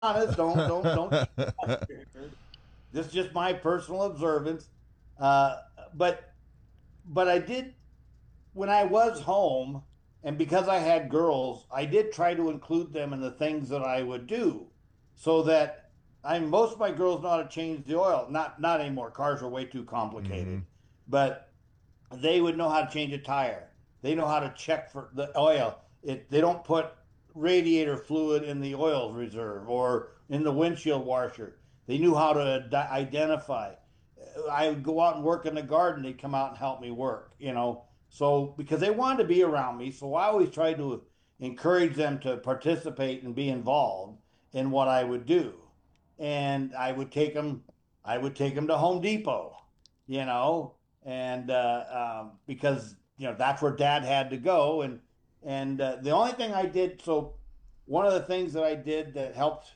honest. Don't. This is just my personal observance. Uh, but I did when I was home, and because I had girls, I did try to include them in the things that I would do, so that most of my girls know how to change the oil. Not anymore. Cars are way too Hmm. complicated, but they would know how to change a tire. They know how to check for the oil. They don't put radiator fluid in the oil reserve or in the windshield washer. They knew how to identify. I would go out and work in the garden. They'd come out and help me work, you know. So because they wanted to be around me, so I always tried to encourage them to participate and be involved in what I would do. And I would take them to Home Depot, you know, and because that's where Dad had to go, and the only thing I did, so one of the things that I did that helped,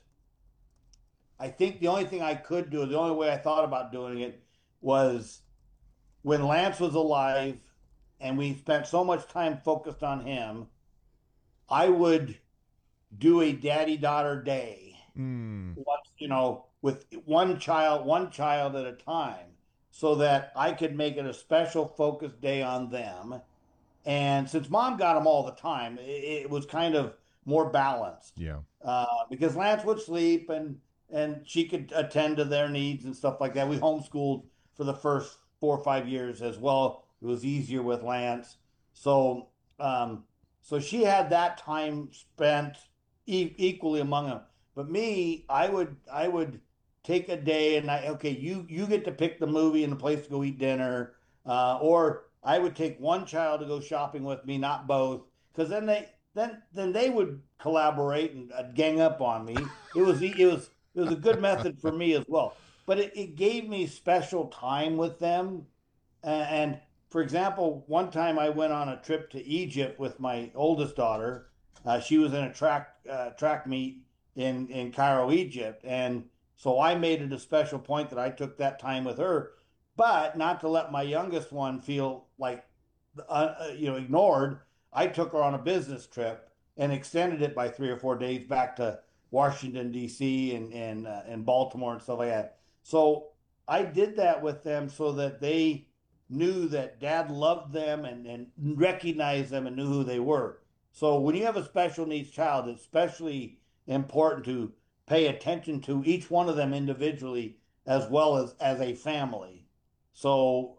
I think the only thing I could do, the only way I thought about doing it was when Lance was alive, and we spent so much time focused on him. I would do a daddy daughter day Mm. once, with one child at a time, so that I could make it a special focused day on them. And since mom got them all the time, it was kind of more balanced, Yeah. because Lance would sleep, and she could attend to their needs and stuff like that. We homeschooled for the first 4 or 5 years as well. It was easier with Lance. So, um, so she had that time spent equally among them. But me, I would take a day, and okay, you get to pick the movie and the place to go eat dinner, or I would take one child to go shopping with me, not both, because then they would collaborate and gang up on me. It was a good method for me as well. But it gave me special time with them. And for example, one time I went on a trip to Egypt with my oldest daughter. She was in a track meet in Cairo, Egypt, and so I made it a special point that I took that time with her, but not to let my youngest one feel like ignored. I took her on a business trip and extended it by 3 or 4 days back to Washington D.C. and Baltimore and stuff like that. So I did that with them so that they knew that Dad loved them and recognized them and knew who they were. So when you have a special needs child, it's especially important to pay attention to each one of them individually as well as a family. So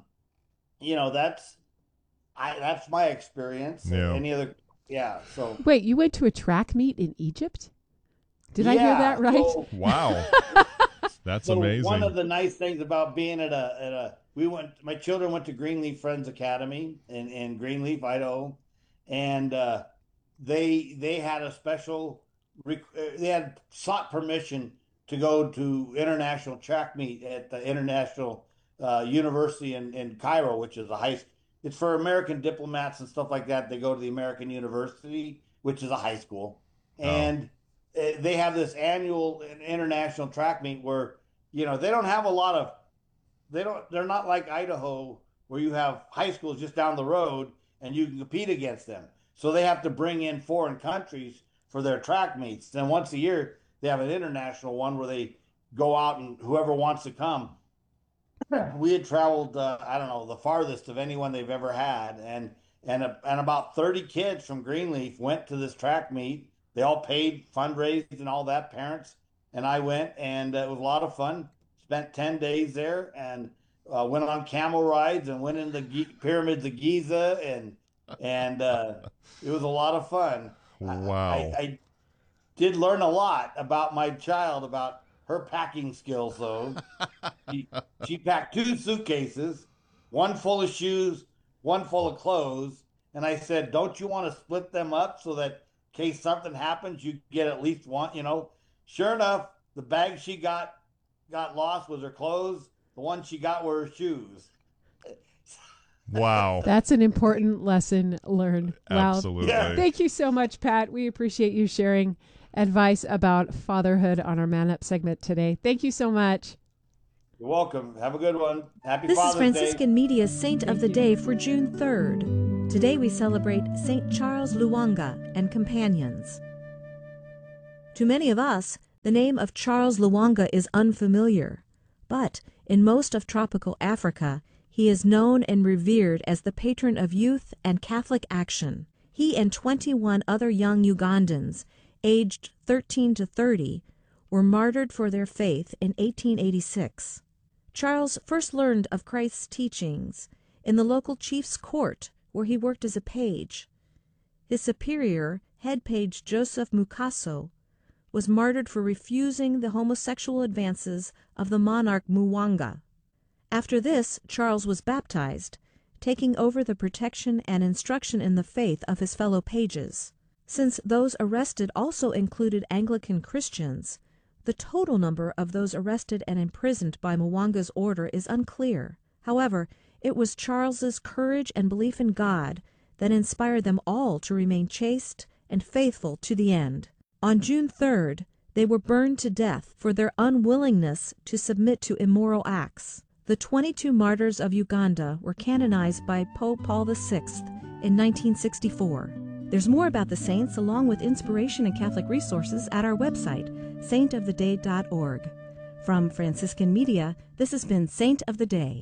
that's my experience. Yeah. Any other? Yeah. So Wait, you went to a track meet in Egypt? Did I hear yeah. that right? Wow. That's So one amazing. of the nice things about being at a we went my children went to Greenleaf Friends Academy in Greenleaf, Idaho, and they had a special they had sought permission to go to international track meet at the International University in Cairo, which is a high. It's for American diplomats and stuff like that. They go to the American University, which is a high school, Oh. and they have this annual international track meet where they don't have a lot of they're not like Idaho where you have high schools just down the road and you can compete against them. So they have to bring in foreign countries for their track meets. Then once a year they have an international one where they go out and whoever wants to come. We had traveled, I don't know, the farthest of anyone they've ever had, and about 30 kids from Greenleaf went to this track meet. They all paid, fundraised, and all that. Parents and I went, and it was a lot of fun. Spent 10 days there, and went on camel rides and went in the pyramids of Giza, and it was a lot of fun. Wow. I did learn a lot about my child, about her packing skills, though. She packed two suitcases, one full of shoes, one full of clothes. And I said, "Don't you want to split them up so that in case something happens, you get at least one?" Sure enough, the bag she got lost was her clothes. The one she got were her shoes. Wow. That's an important lesson learned. Wow. Yeah, Absolutely. Thank you so much, Pat. We appreciate you sharing advice about fatherhood on our Man Up segment today. Thank you so much. you're welcome. Have a good one. Happy This is Father's Day. Franciscan Media's Saint of Thank the you. Day for June 3rd. Today we celebrate Saint Charles Luanga and companions. To many of us, The name of Charles Lwanga is unfamiliar, but in most of tropical Africa, he is known and revered as the patron of youth and Catholic action. He and 21 other young Ugandans, aged 13 to 30, were martyred for their faith in 1886. Charles first learned of Christ's teachings in the local chief's court, where he worked as a page. His superior, head page Joseph Mukaso, was martyred for refusing the homosexual advances of the monarch Mwanga. After this, Charles was baptized, taking over the protection and instruction in the faith of his fellow pages. Since those arrested also included Anglican Christians, the total number of those arrested and imprisoned by Mwanga's order is unclear. However, it was Charles's courage and belief in God that inspired them all to remain chaste and faithful to the end. On June 3rd, they were burned to death for their unwillingness to submit to immoral acts. The 22 martyrs of Uganda were canonized by Pope Paul VI in 1964. There's more about the saints along with inspiration and Catholic resources at our website, saintoftheday.org. From Franciscan Media, this has been Saint of the Day.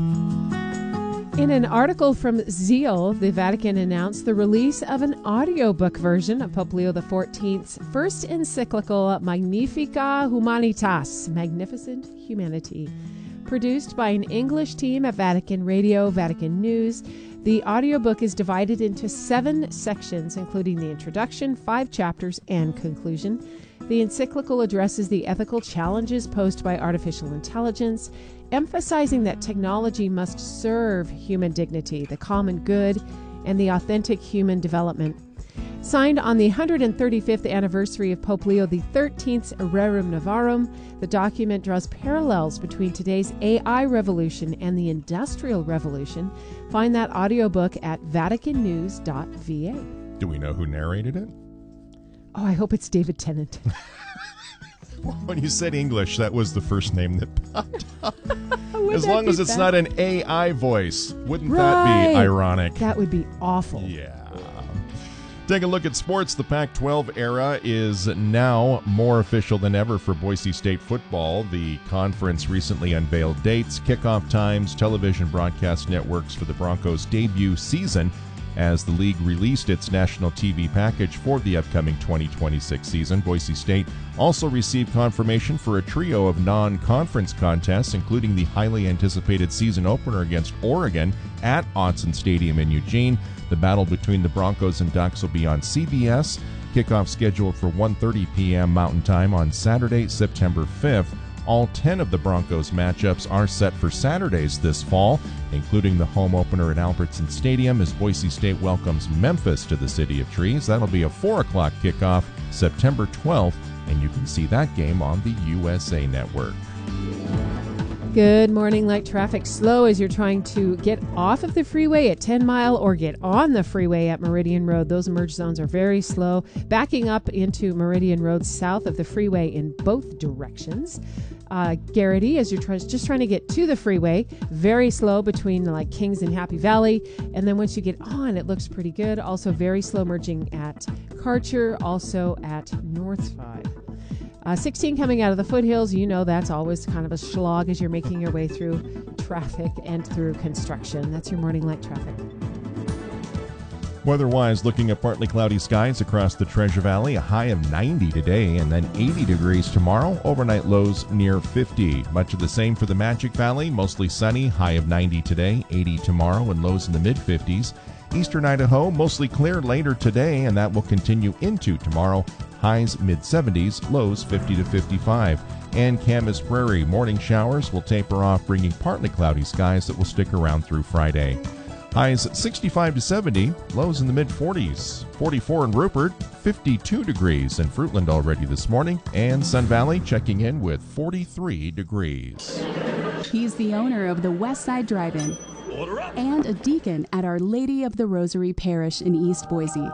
In an article from Zeal, the Vatican announced the release of an audiobook version of Pope Leo XIV's first encyclical Magnifica Humanitas, Magnificent Humanity. Produced by an English team at Vatican Radio, Vatican News, the audiobook is divided into 7 sections, including the introduction, 5 chapters, and conclusion. The encyclical addresses the ethical challenges posed by artificial intelligence, emphasizing that technology must serve human dignity, the common good, and the authentic human development. Signed on the 135th anniversary of Pope Leo XIII's Rerum Novarum, the document draws parallels between today's AI revolution and the Industrial Revolution. Find that audiobook at vaticannews.va. Do we know who narrated it? Oh, I hope it's David Tennant. When you said English, that was the first name that popped up. As that long be as it's bad? not an AI voice. Wouldn't that be ironic? That would be awful. Yeah. Take a look at sports. The Pac-12 era is now more official than ever for Boise State football. The conference recently unveiled dates, kickoff times, television broadcast networks for the Broncos' debut season as the league released its national TV package for the upcoming 2026 season. Boise State also received confirmation for a trio of non-conference contests, including the highly anticipated season opener against Oregon at Autzen Stadium in Eugene. The battle between the Broncos and Ducks will be on CBS. Kickoff scheduled for 1:30 p.m. Mountain Time on Saturday, September 5th. All 10 of the Broncos matchups are set for Saturdays this fall, including the home opener at Albertson Stadium as Boise State welcomes Memphis to the City of Trees. That'll be a 4 o'clock kickoff September 12th, and you can see that game on the USA Network. Good morning. Light traffic slow as you're trying to get off of the freeway at 10 Mile or get on the freeway at Meridian Road. Those merge zones are very slow. Backing up into Meridian Road south of the freeway in both directions. Garrity, as you're just trying to get to the freeway, very slow between like Kings and Happy Valley. And then once you get on, it looks pretty good. Also very slow merging at Karcher, also at North 5. 16 coming out of the foothills, you know that's always kind of a slog as you're making your way through traffic and through construction. That's your morning light traffic. Weather-wise, looking at partly cloudy skies across the Treasure Valley, a high of 90 today and then 80 degrees tomorrow. Overnight lows near 50. Much of the same for the Magic Valley, mostly sunny, high of 90 today, 80 tomorrow, and lows in the mid-50s. Eastern Idaho, mostly clear later today, and that will continue into tomorrow. Highs mid-70s, lows 50 to 55. And Camas Prairie, morning showers will taper off, bringing partly cloudy skies that will stick around through Friday. Highs 65 to 70, lows in the mid-40s. 44 in Rupert, 52 degrees in Fruitland already this morning, and Sun Valley checking in with 43 degrees. He's the owner of the Westside Drive-In and a deacon at Our Lady of the Rosary Parish in East Boise.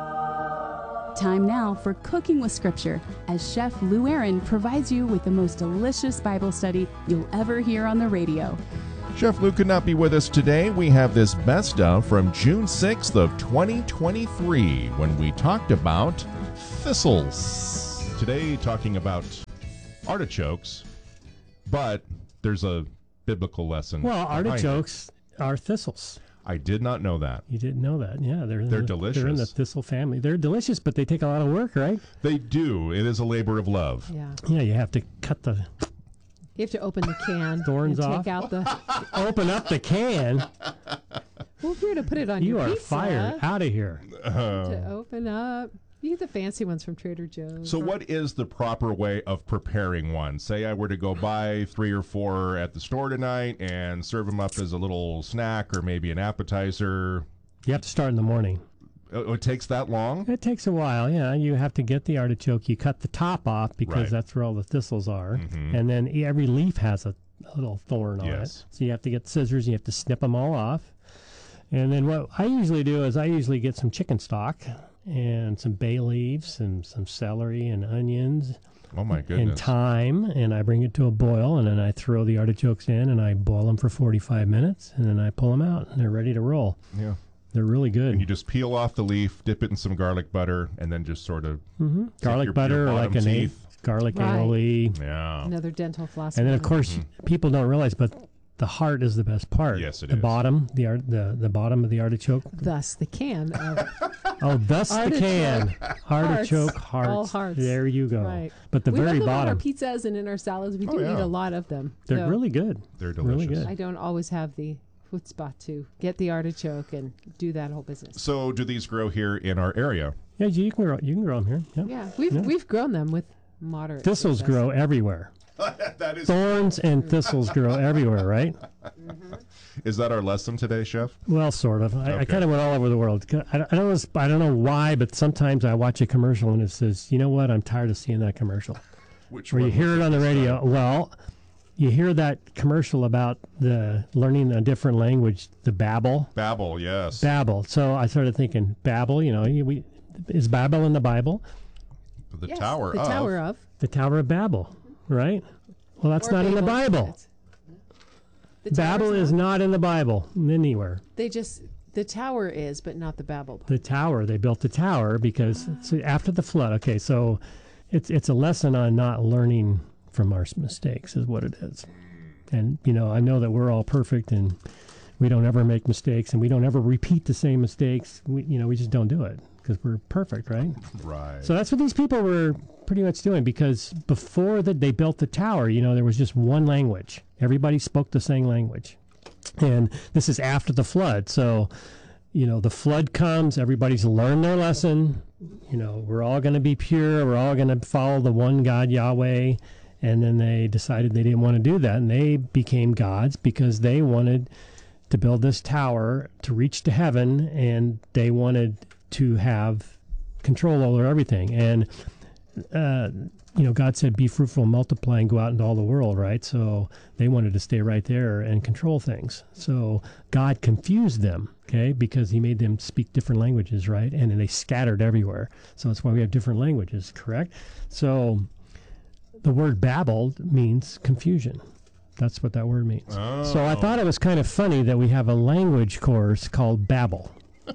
Time now for Cooking with Scripture, as Chef Lou Aaron provides you with the most delicious Bible study you'll ever hear on the radio. Chef Lou could not be with us today. We have this best of from June 6th of 2023 when we talked about thistles. Today, talking about artichokes, but there's a biblical lesson. Well, behind it. artichokes are thistles. I did not know that. You didn't know that? Yeah, they're delicious. They're in the thistle family. They're delicious, but they take a lot of work, right? They do. It is a labor of love. Yeah. Yeah, you have to cut the You have to open the can Thorns and off. take out the. open up the can. Well, if you were to put it on You your are pizza, fired. Out of here. to open up. You get the fancy ones from Trader Joe's. So what is the proper way of preparing one? Say I were to go buy 3 or 4 at the store tonight and serve them up as a little snack or maybe an appetizer. You have to start in the morning. It takes that long? It takes a while, yeah. You have to get the artichoke. You cut the top off because Right. that's where all the thistles are. And then every leaf has a little thorn on Yes. it. So you have to get scissors and you have to snip them all off. And then what I usually do is I usually get some chicken stock and some bay leaves and some celery and onions Oh my and goodness. thyme, and I bring it to a boil, and then I throw the artichokes in and I boil them for 45 minutes, and then I pull them out and they're ready to roll. Yeah. They're really good. And you just peel off the leaf, dip it in some garlic butter, and then just sort of Garlic your butter or like bottom an teeth. garlic Right. aioli. Yeah. Another dental floss. And then, of one. course, people don't realize, but the heart is the best part. Yes, it the is. bottom, the bottom of the artichoke. Thus, the can of Oh, thus the can. Artichoke hearts. All hearts. There you go. Right. But the we very love them on our bottom, pizzas and in our salads. We do yeah. eat a lot of them. they're So really good. They're Really delicious. good. I don't always have the chutzpah to get the artichoke and do that whole business. So do these grow here in our area? Yeah, you can grow them here. Yep. Yeah, we've grown them with moderate Thistles success. grow everywhere. That is. Thorns and thistles grow everywhere, right? Is that our lesson today, Chef? Well, sort of. I Okay. kind of went all over the world. I don't know why, but sometimes I watch a commercial and it says, "You know what? I'm tired of seeing that commercial." Which Or you one hear was it on the this radio. time? Well, you hear that commercial about the learning a different language, the Babel. Babel, yes. Babel. So I started thinking, Babel. Is Babel in the Bible? the Yes, Tower the of. Tower of. The Tower of Babel, right? Well, that's Or not in the Babel. Bible. It's- the tower's Babel is not in the Bible anywhere. The tower is, but not the Babel. The tower. They built the tower because so after the flood. Okay, so it's a lesson on not learning from our mistakes, is what it is. And I know that we're all perfect and we don't ever make mistakes and we don't ever repeat the same mistakes. We just don't do it because we're perfect, right? Right. So that's what these people were pretty much doing, because before they built the tower, there was just one language. Everybody spoke the same language. And this is after the flood. So, the flood comes, everybody's learned their lesson. We're all going to be pure. We're all going to follow the one God, Yahweh. And then they decided they didn't want to do that. And they became gods because they wanted to build this tower to reach to heaven. And they wanted to have control over everything. And, God said, be fruitful and multiply and go out into all the world, right? So they wanted to stay right there and control things. So God confused them, okay, because he made them speak different languages, right? And then they scattered everywhere. So that's why we have different languages, correct? So the word Babel means confusion. That's what that word means. Oh. So I thought it was kind of funny that we have a language course called Babel.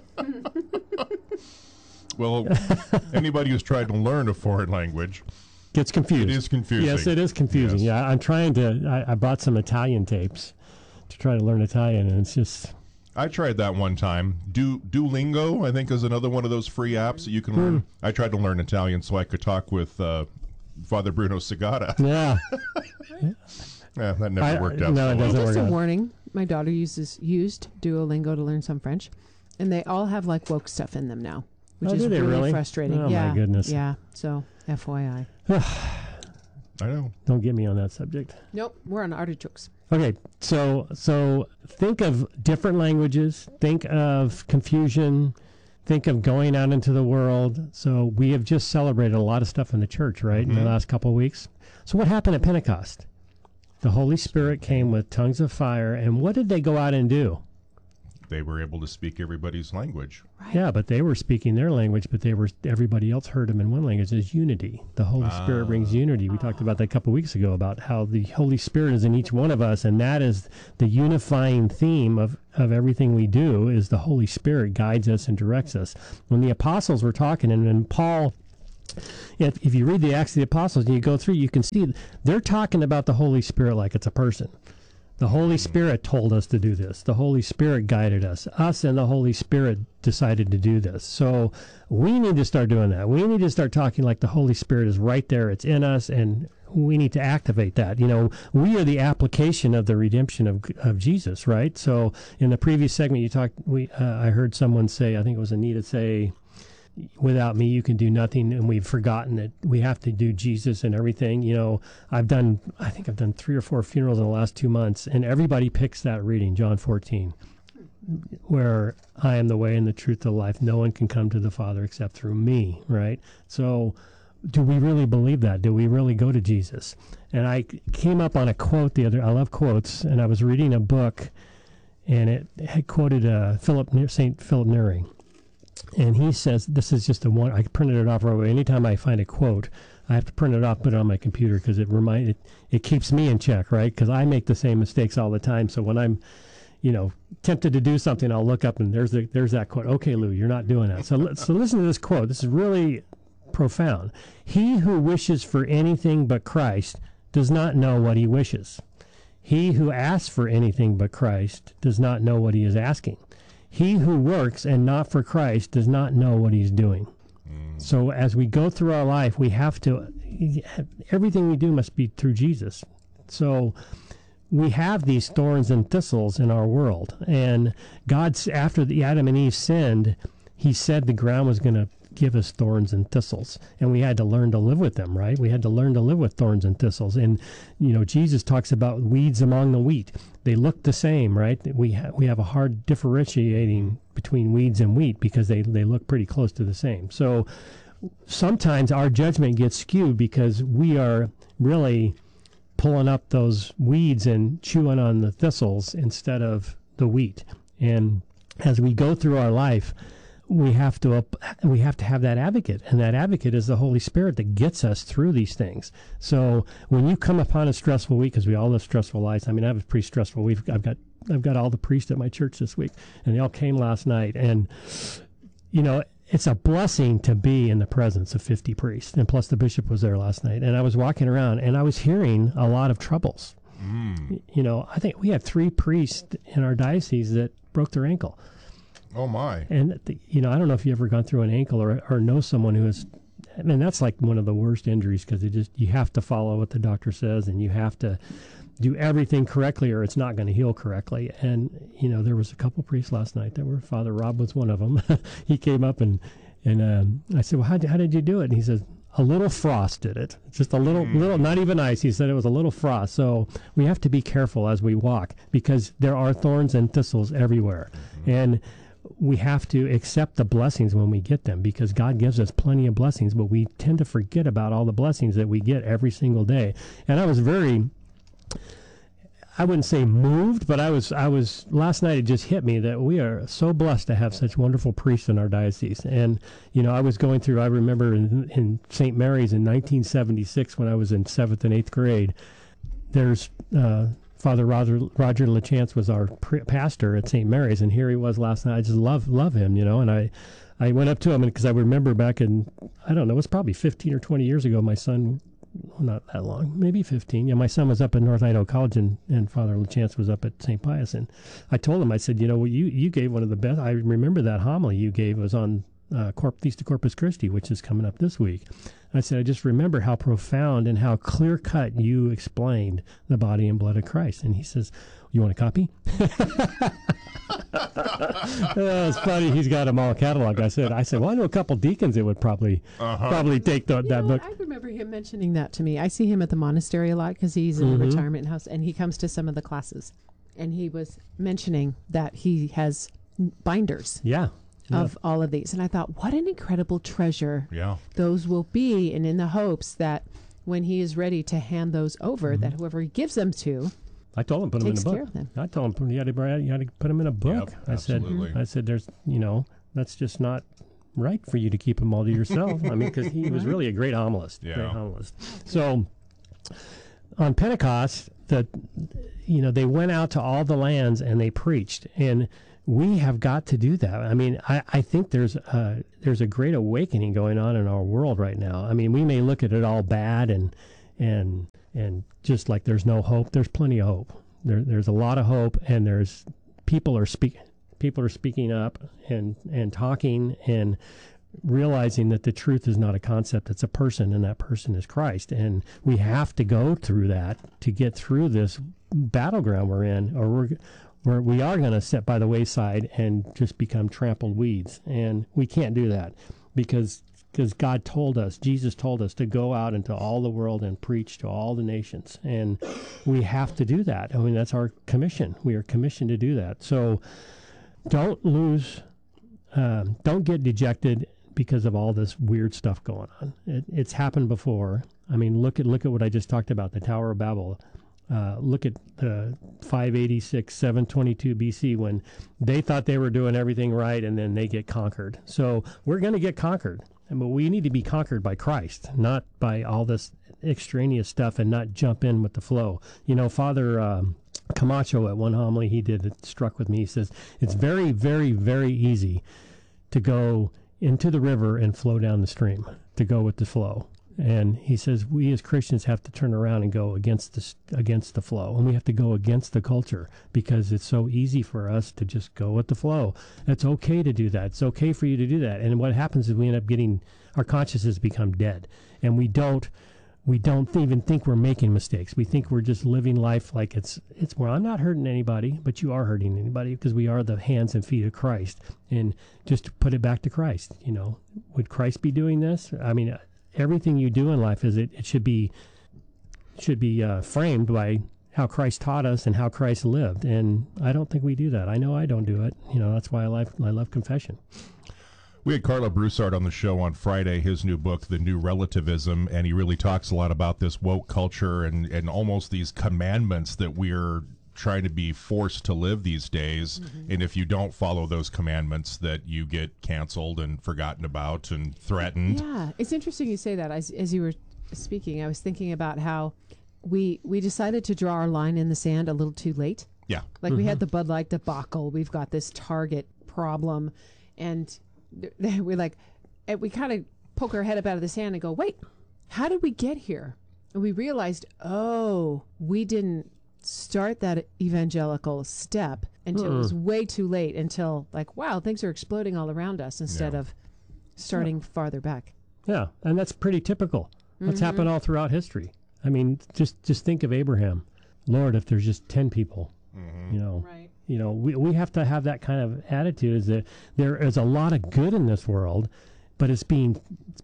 Well, anybody who's tried to learn a foreign language, Gets confused. it is confusing. Yes, it is confusing. Yes. Yeah, I'm trying to. I bought some Italian tapes to try to learn Italian, and it's just. I tried that one time. Duolingo, I think, is another one of those free apps that you can learn. I tried to learn Italian so I could talk with Father Bruno Segata. Yeah. Yeah, that never worked out. no, so it well. doesn't Just work a out. warning. My daughter used Duolingo to learn some French, and they all have like woke stuff in them now, which Oh, is do they really? frustrating. Oh, my yeah, goodness. Yeah. So FYI. I know. Don't get me on that subject. Nope. We're on artichokes. Okay, so think of different languages. Think of confusion. Think of going out into the world. So we have just celebrated a lot of stuff in the church, right, in the last couple of weeks. So what happened at Pentecost? The Holy Spirit came with tongues of fire, and what did they go out and do? They were able to speak everybody's language. Yeah, but they were speaking their language, but everybody else heard them in one language. Is unity. The Holy Spirit brings unity. We talked about that a couple weeks ago about how the Holy Spirit is in each one of us, and that is the unifying theme of everything we do. Is the Holy Spirit guides us and directs us. When the apostles were talking, and when Paul if you read the Acts of the Apostles and you go through, you can see they're talking about the Holy Spirit like it's a person. The Holy Spirit told us to do this. The Holy Spirit guided us. Us and the Holy Spirit decided to do this. So we need to start doing that. We need to start talking like the Holy Spirit is right there. It's in us, and we need to activate that. You know, we are the application of the redemption of Jesus, right? So in the previous segment, you talked. I heard someone say, I think it was Anita say, without me you can do nothing, and we've forgotten that we have to do Jesus and everything. You know, I think I've done 3 or 4 funerals in the last 2 months, and everybody picks that reading, John 14, where I am the way and the truth of life. No one can come to the Father except through me, right? So do we really believe that? Do we really go to Jesus? And I came up on a quote I love quotes, and I was reading a book, and it had quoted St. Philip Neri. And he says, this is just I printed it off right away. Anytime I find a quote, I have to print it off, put it on my computer, because it keeps me in check, right? Because I make the same mistakes all the time. So when I'm, tempted to do something, I'll look up and there's that quote. Okay, Lou, you're not doing that. So listen to this quote. This is really profound. He who wishes for anything but Christ does not know what he wishes. He who asks for anything but Christ does not know what he is asking. He who works and not for Christ does not know what he's doing. So as we go through our life, we have to, everything we do must be through Jesus. So we have these thorns and thistles in our world. And God's, after the Adam and Eve sinned, he said the ground was going to give us thorns and thistles, and we had to learn to live with them, right? We had to learn to live with thorns and thistles. And Jesus talks about weeds among the wheat. They look the same, right? We have a hard differentiating between weeds and wheat because they look pretty close to the same. So sometimes our judgment gets skewed because we are really pulling up those weeds and chewing on the thistles instead of the wheat. And as we go through our life, we have to have that advocate, and that advocate is the Holy Spirit that gets us through these things. So when you come upon a stressful week, because we all live stressful lives. I mean, I have a pretty stressful week. I've got all the priests at my church this week, and they all came last night. And it's a blessing to be in the presence of 50 priests, and plus the bishop was there last night. And I was walking around, and I was hearing a lot of troubles. I think we have 3 priests in our diocese that broke their ankle. Oh, my. And, I don't know if you've ever gone through an ankle or know someone who has, that's like one of the worst injuries, because you have to follow what the doctor says, and you have to do everything correctly or it's not going to heal correctly. And, there was a couple priests last night that were, Father Rob was one of them. He came up and I said, well, how did you do it? And he says, a little frost did it. Just a little, not even ice. He said it was a little frost. So we have to be careful as we walk, because there are thorns and thistles everywhere. And we have to accept the blessings when we get them, because God gives us plenty of blessings, but we tend to forget about all the blessings that we get every single day. And I was I wouldn't say moved, but I was last night it just hit me that we are so blessed to have such wonderful priests in our diocese. And, I was going through, I remember in St. Mary's in 1976 when I was in 7th and 8th grade, there's Father Roger LaChance was our pastor at St. Mary's, and here he was last night. I just love him, and I went up to him, because I remember back in, I don't know, it was probably 15 or 20 years ago, my son, not that long, maybe 15. Yeah, my son was up at North Idaho College, and Father LaChance was up at St. Pius, and I told him, I said, you gave one of the best, I remember that homily you gave was on Feast of Corpus Christi, which is coming up this week. I said, I just remember how profound and how clear-cut you explained the body and blood of Christ. And he says, you want a copy? It's funny. He's got them all cataloged. I said, well, I know a couple deacons that would probably take that book. I remember him mentioning that to me. I see him at the monastery a lot because he's in a retirement house, and he comes to some of the classes. And he was mentioning that he has binders. Yeah. Of all of these. And I thought, what an incredible treasure those will be. And in the hopes that when he is ready to hand those over, that whoever he gives them to, I told him put them in a book. Care of them. I told him you had to put them in a book. Yep, I said, there's, that's just not right for you to keep them all to yourself. I mean, because he was really a great homilist. Yeah. Great homilist. So on Pentecost, they went out to all the lands and they preached. And we have got to do that. I mean, I think there's a great awakening going on in our world right now. I mean, we may look at it all bad and just like there's no hope. There's plenty of hope. There's a lot of hope, and there's people are speaking up and talking and realizing that the truth is not a concept, it's a person, and that person is Christ. And we have to go through that to get through this battleground we're in, or we are going to sit by the wayside and just become trampled weeds. And we can't do that because God told us, Jesus told us to go out into all the world and preach to all the nations. And we have to do that. I mean, that's our commission. We are commissioned to do that. So don't get dejected because of all this weird stuff going on. It's happened before. I mean, look at what I just talked about, the Tower of Babel. Look at the 586, 722 BC when they thought they were doing everything right, and then they get conquered. So we're going to get conquered, but we need to be conquered by Christ, not by all this extraneous stuff, and not jump in with the flow. You know, Father Camacho at one homily he did, it struck with me. He says, it's very, very, very easy to go into the river and flow down the stream, to go with the flow. And he says we as Christians have to turn around and go against the flow, and we have to go against the culture because it's so easy for us to just go with the flow. It's okay to do that. It's okay for you to do that. And what happens is we end up getting our consciousness become dead, and we don't even think we're making mistakes. We think we're just living life like it's well, I'm not hurting anybody, but you are hurting anybody because we are the hands and feet of Christ. And just to put it back to Christ, you know, would Christ be doing this? I mean, everything you do in life it should be framed by how Christ taught us and how Christ lived. And I don't think we do that. I know I don't do it. You know, that's why I love confession. We had Karlo Broussard on the show on Friday, his new book, The New Relativism, and he really talks a lot about this woke culture and almost these commandments that we're trying to be forced to live these days. Mm-hmm. And if you don't follow those commandments, that you get canceled and forgotten about and threatened. Yeah, it's interesting you say that. As you were speaking, I was thinking about how we decided to draw our line in the sand a little too late. Yeah. Like we had the Bud Light debacle. We've got this Target problem. And we kind of poke our head up out of the sand and go, wait, how did we get here? And we realized, we didn't start that evangelical step until it was way too late, until like, wow, things are exploding all around us instead of starting farther back. Yeah, and that's pretty typical. That's happened all throughout history. I mean, just think of Abraham. Lord, if there's just 10 people, you know. Right. You know, we have to have that kind of attitude, is that there is a lot of good in this world, but it's being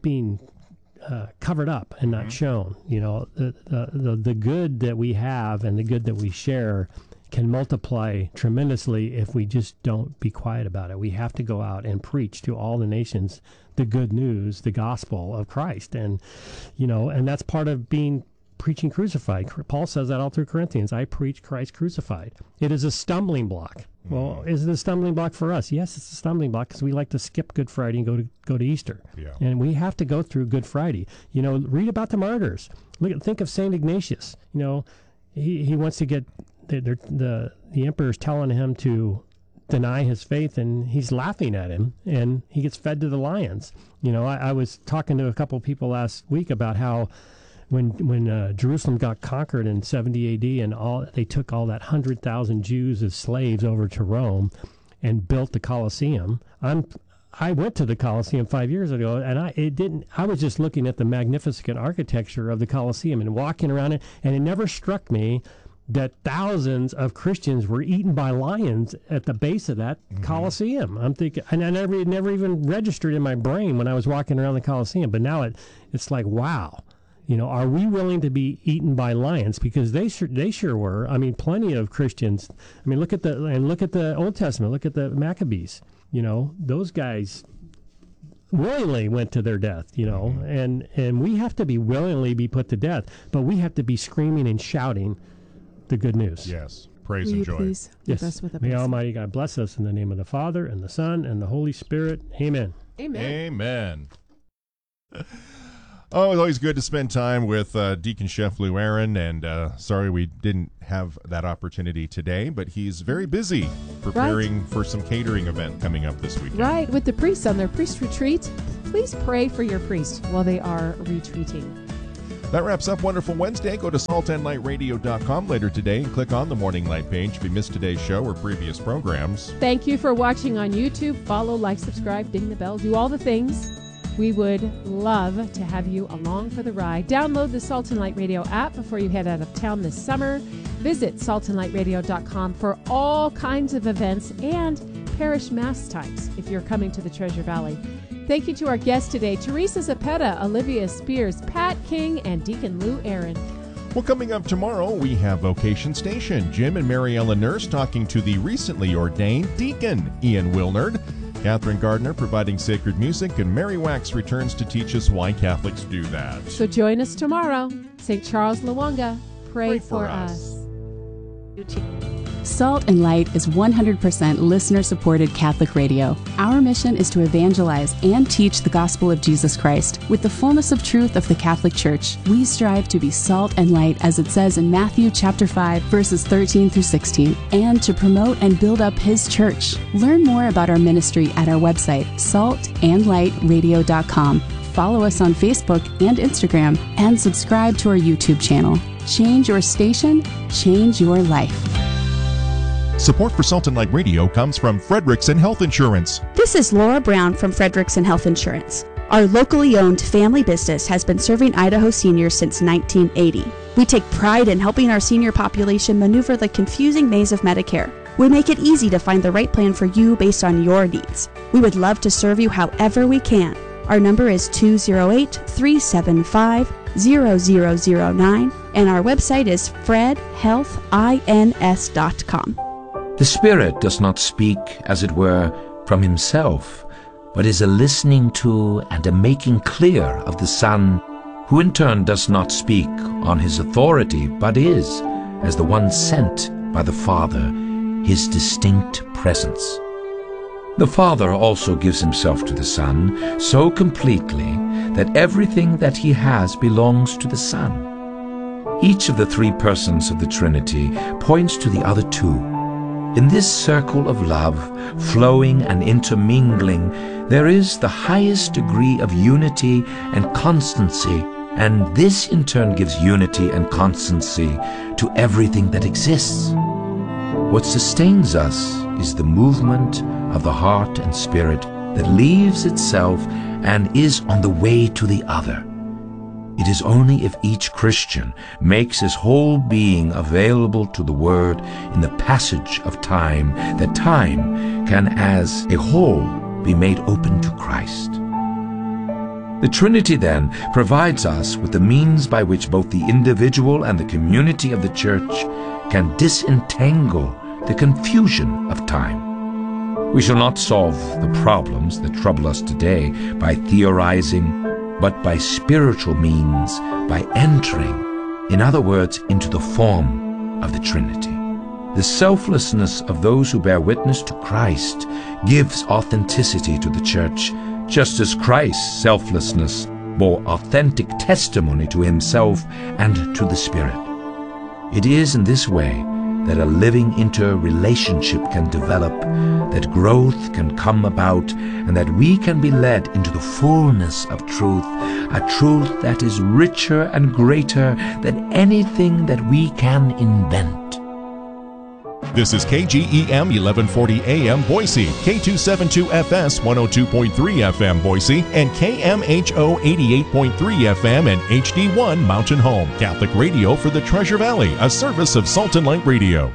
covered up and not shown. You know, the good that we have and the good that we share can multiply tremendously if we just don't be quiet about it. We have to go out and preach to all the nations the good news, the gospel of Christ. And, you know, and that's part of preaching crucified. Paul says that all through Corinthians. I preach Christ crucified. It is a stumbling block. Well, is it a stumbling block for us? Yes, it's a stumbling block because we like to skip Good Friday and go to Easter. Yeah. And we have to go through Good Friday. You know, read about the martyrs. Think of St. Ignatius. You know, he wants to get the emperor's telling him to deny his faith, and he's laughing at him, and he gets fed to the lions. You know, I was talking to a couple of people last week about how when Jerusalem got conquered in 70 A.D. and they took all that 100,000 Jews as slaves over to Rome and built the Colosseum. I went to the Colosseum 5 years ago, and I was just looking at the magnificent architecture of the Colosseum and walking around it, and it never struck me that thousands of Christians were eaten by lions at the base of that Colosseum. I'm thinking, and I never even registered in my brain when I was walking around the Colosseum, but now it's like, wow. You know, are we willing to be eaten by lions? Because they sure were. I mean, plenty of Christians. I mean, look at the Old Testament. Look at the Maccabees. You know, those guys willingly went to their death. You know, and we have to willingly be put to death, but we have to be screaming and shouting the good news. Yes, praise Will and you joy. Please yes, us with a may blessing. Almighty God bless us in the name of the Father and the Son and the Holy Spirit. Amen. Amen. Amen. Oh, it's always good to spend time with Deacon Chef Lou Aaron, and sorry we didn't have that opportunity today, but he's very busy preparing for some catering event coming up this weekend. Right, with the priests on their priest retreat. Please pray for your priest while they are retreating. That wraps up Wonderful Wednesday. Go to saltandlightradio.com later today and click on the Morning Light page if you missed today's show or previous programs. Thank you for watching on YouTube. Follow, like, subscribe, ding the bell, do all the things. We would love to have you along for the ride. Download the Salt and Light Radio app before you head out of town this summer. Visit saltandlightradio.com for all kinds of events and parish mass times if you're coming to the Treasure Valley. Thank you to our guests today, Teresa Zapeta, Olivia Spears, Pat King, and Deacon Lou Aaron. Well, coming up tomorrow, we have Vocation Station. Jim and Mary Ellen Nurse talking to the recently ordained Deacon Ian Wilnard. Catherine Gardner providing sacred music, and Mary Wax returns to teach us why Catholics do that. So join us tomorrow. St. Charles Lwanga, pray for us. Salt and Light is 100% listener-supported Catholic radio. Our mission is to evangelize and teach the gospel of Jesus Christ. With the fullness of truth of the Catholic Church, we strive to be salt and light, as it says in Matthew chapter 5, verses 13 through 16, and to promote and build up His church. Learn more about our ministry at our website, saltandlightradio.com. Follow us on Facebook and Instagram, and subscribe to our YouTube channel. Change your station, change your life. Support for Salt and Light Radio comes from Frederickson Health Insurance. This is Laura Brown from Frederickson Health Insurance. Our locally owned family business has been serving Idaho seniors since 1980. We take pride in helping our senior population maneuver the confusing maze of Medicare. We make it easy to find the right plan for you based on your needs. We would love to serve you however we can. Our number is 208-375-0009, and our website is fredhealthins.com. The Spirit does not speak, as it were, from himself, but is a listening to and a making clear of the Son, who in turn does not speak on his authority, but is, as the one sent by the Father, his distinct presence. The Father also gives himself to the Son so completely that everything that he has belongs to the Son. Each of the three persons of the Trinity points to the other two. In this circle of love, flowing and intermingling, there is the highest degree of unity and constancy, and this in turn gives unity and constancy to everything that exists. What sustains us is the movement of the heart and spirit that leaves itself and is on the way to the other. It is only if each Christian makes his whole being available to the Word in the passage of time that time can as a whole be made open to Christ. The Trinity then provides us with the means by which both the individual and the community of the Church can disentangle the confusion of time. We shall not solve the problems that trouble us today by theorizing, but by spiritual means, by entering, in other words, into the form of the Trinity. The selflessness of those who bear witness to Christ gives authenticity to the Church, just as Christ's selflessness bore authentic testimony to himself and to the Spirit. It is in this way that a living interrelationship can develop, that growth can come about, and that we can be led into the fullness of truth, a truth that is richer and greater than anything that we can invent. This is KGEM 1140 AM Boise, K272FS 102.3 FM Boise, and KMHO 88.3 FM and HD1 Mountain Home. Catholic radio for the Treasure Valley, a service of Salt and Light Radio.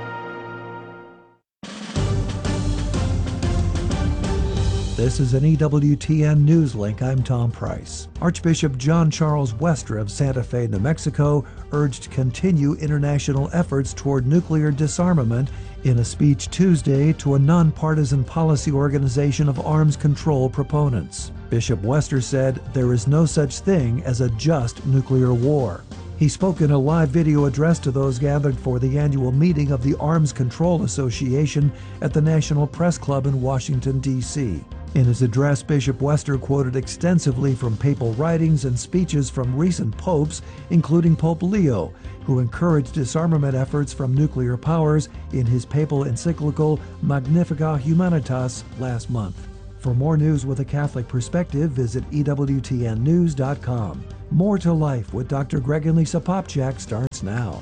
This is an EWTN News Link. I'm Tom Price. Archbishop John Charles Wester of Santa Fe, New Mexico, urged continue international efforts toward nuclear disarmament in a speech Tuesday to a nonpartisan policy organization of arms control proponents. Bishop Wester said there is no such thing as a just nuclear war. He spoke in a live video address to those gathered for the annual meeting of the Arms Control Association at the National Press Club in Washington, D.C. In his address, Bishop Wester quoted extensively from papal writings and speeches from recent popes, including Pope Leo, who encouraged disarmament efforts from nuclear powers in his papal encyclical Magnificat Humanitas last month. For more news with a Catholic perspective, visit EWTNnews.com. More to Life with Dr. Greg and Lisa Popchak starts now.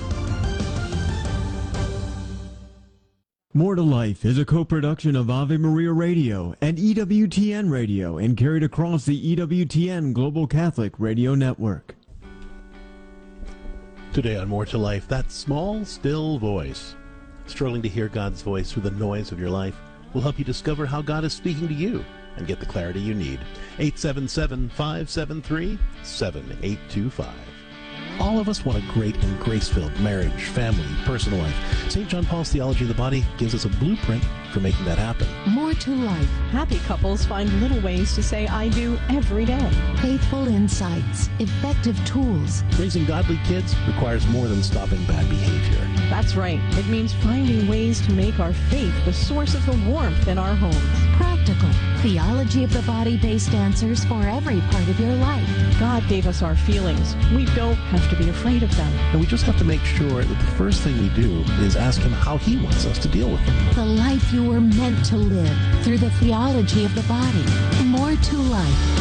More to Life is a co-production of Ave Maria Radio and EWTN Radio and carried across the EWTN Global Catholic Radio Network. Today on More to Life, that small, still voice. Struggling to hear God's voice through the noise of your life will help you discover how God is speaking to you and get the clarity you need. 877-573-7825. All of us want a great and grace-filled marriage, family, personal life. St. John Paul's Theology of the Body gives us a blueprint for making that happen. More to Life. Happy couples find little ways to say I do every day. Faithful insights, effective tools. Raising godly kids requires more than stopping bad behavior. That's right. It means finding ways to make our faith the source of the warmth in our homes. Practical, theology of the body-based answers for every part of your life. God gave us our feelings. We don't have to be afraid of them. And we just have to make sure that the first thing we do is ask Him how He wants us to deal with them. The life you were meant to live through the theology of the body. More to Life.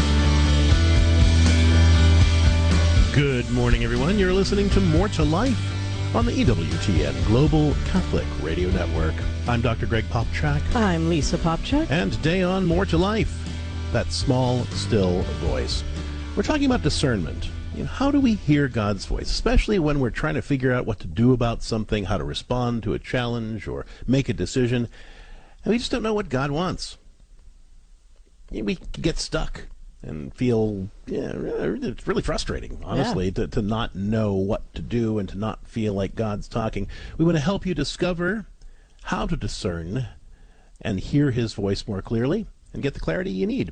Good morning, everyone. You're listening to More to Life on the EWTN Global Catholic Radio Network. I'm Dr. Greg Popchak. I'm Lisa Popchak. And today on More to Life, that small, still voice. We're talking about discernment. How do we hear God's voice, especially when we're trying to figure out what to do about something, how to respond to a challenge or make a decision, and we just don't know what God wants. We get stuck and feel, it's really frustrating, honestly, to not know what to do and to not feel like God's talking. We want to help you discover how to discern and hear His voice more clearly and get the clarity you need.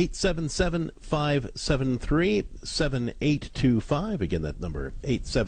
877-573-7825. Again, that number,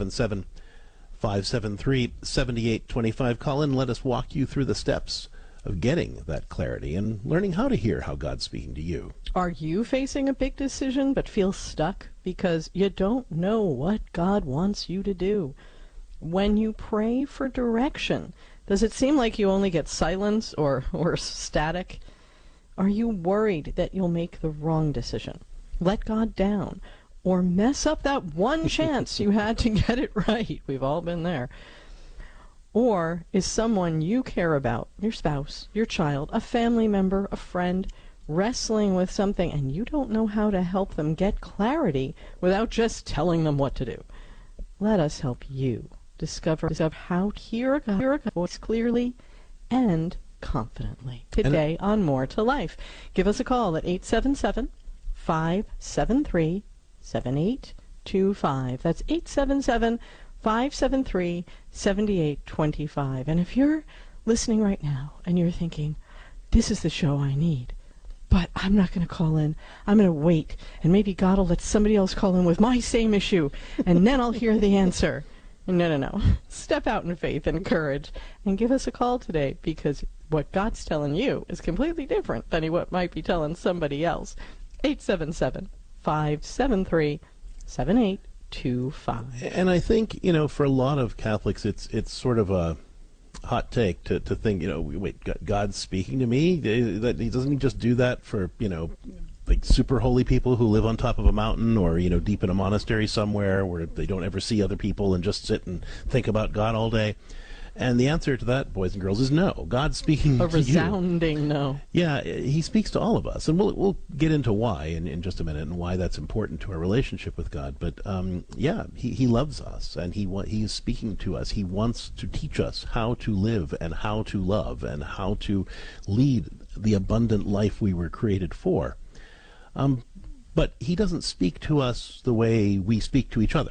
877-573-7825. Call in and let us walk you through the steps of getting that clarity and learning how to hear how God's speaking to you. Are you facing a big decision but feel stuck because you don't know what God wants you to do? When you pray for direction, does it seem like you only get silence or static? Are you worried that you'll make the wrong decision, let God down, or mess up that one chance you had to get it right? We've all been there. Or is someone you care about, your spouse, your child, a family member, a friend, wrestling with something and you don't know how to help them get clarity without just telling them what to do? Let us help you discover how to hear God's voice clearly and confidently today on More to Life. Give us a call at 877-573-7825. That's 877-573-7825. And if you're listening right now and you're thinking, this is the show I need, but I'm not going to call in. I'm going to wait, and maybe God will let somebody else call in with my same issue, and then I'll hear the answer. No. Step out in faith and courage and give us a call today, because what God's telling you is completely different than what might be telling somebody else. 877-573-7825. And I think, for a lot of Catholics, it's sort of a hot take to think, wait, God's speaking to me? He doesn't just do that for, like super holy people who live on top of a mountain or, deep in a monastery somewhere where they don't ever see other people and just sit and think about God all day. And the answer to that, boys and girls, is no. God's speaking to you. A resounding no. Yeah, He speaks to all of us. And we'll get into why in just a minute and why that's important to our relationship with God. But, He loves us, and He is speaking to us. He wants to teach us how to live and how to love and how to lead the abundant life we were created for. But He doesn't speak to us the way we speak to each other.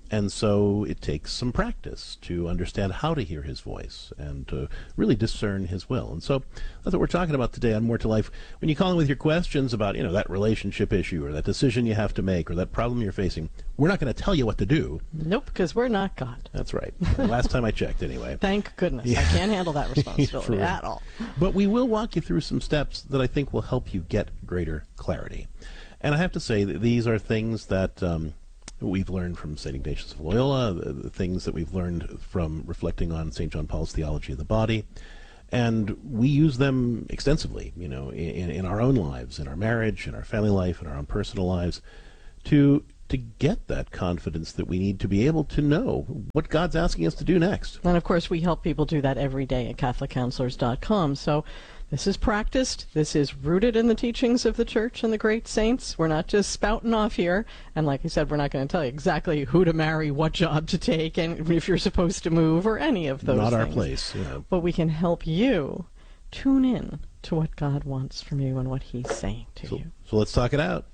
And so it takes some practice to understand how to hear his voice and to really discern his will. And so that's what we're talking about today on More to Life. When you call in with your questions about, that relationship issue or that decision you have to make or that problem you're facing, we're not going to tell you what to do. Nope, because we're not God. That's right. Last time I checked, anyway. Thank goodness. Yeah. I can't handle that responsibility at all. But we will walk you through some steps that I think will help you get greater clarity. And I have to say that these are things that we've learned from St. Ignatius of Loyola, the things that we've learned from reflecting on St. John Paul's theology of the body. And we use them extensively, in our own lives, in our marriage, in our family life, in our own personal lives, to get that confidence that we need to be able to know what God's asking us to do next. And of course, we help people do that every day at CatholicCounselors.com. So this is practiced. This is rooted in the teachings of the Church and the great saints. We're not just spouting off here. And like I said, we're not going to tell you exactly who to marry, what job to take, and if you're supposed to move, or any of those things. Not our place. But we can help you tune in to what God wants from you and what He's saying to you. So let's talk it out.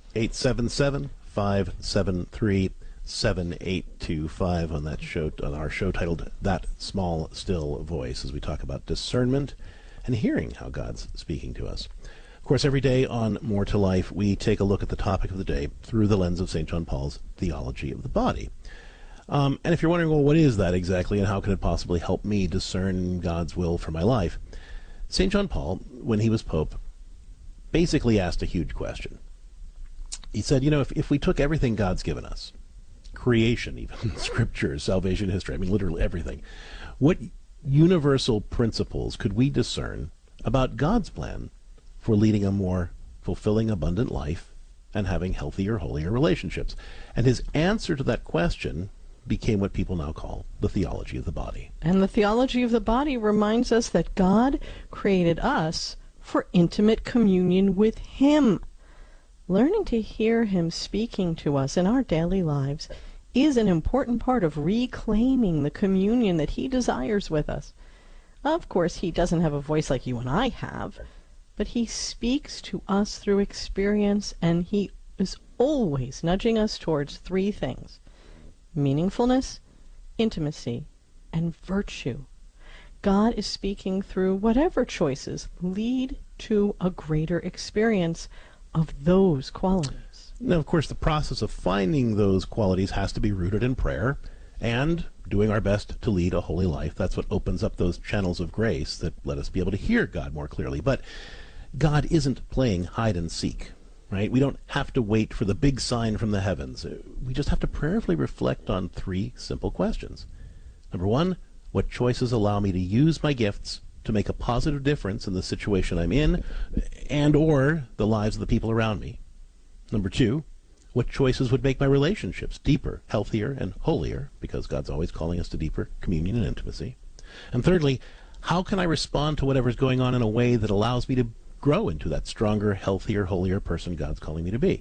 877-573-7825 on our show titled That Small Still Voice, as we talk about discernment and hearing how God's speaking to us. Of course, every day on More to Life, we take a look at the topic of the day through the lens of St. John Paul's theology of the body. And if you're wondering, well, what is that exactly, and how can it possibly help me discern God's will for my life? St. John Paul, when he was Pope, basically asked a huge question. He said, if we took everything God's given us, creation, even Scripture, salvation history, literally everything, what universal principles could we discern about God's plan for leading a more fulfilling, abundant life and having healthier, holier relationships? And his answer to that question became what people now call the theology of the body. And the theology of the body reminds us that God created us for intimate communion with Him. Learning to hear Him speaking to us in our daily lives is an important part of reclaiming the communion that He desires with us. Of course, He doesn't have a voice like you and I have, but He speaks to us through experience, and He is always nudging us towards three things: meaningfulness, intimacy, and virtue. God is speaking through whatever choices lead to a greater experience of those qualities. Now, of course, the process of finding those qualities has to be rooted in prayer and doing our best to lead a holy life. That's what opens up those channels of grace that let us be able to hear God more clearly. But God isn't playing hide and seek, right? We don't have to wait for the big sign from the heavens. We just have to prayerfully reflect on three simple questions. Number one, what choices allow me to use my gifts to make a positive difference in the situation I'm in and or the lives of the people around me? Number two, what choices would make my relationships deeper, healthier, and holier, because God's always calling us to deeper communion and intimacy? And thirdly, how can I respond to whatever's going on in a way that allows me to grow into that stronger, healthier, holier person God's calling me to be?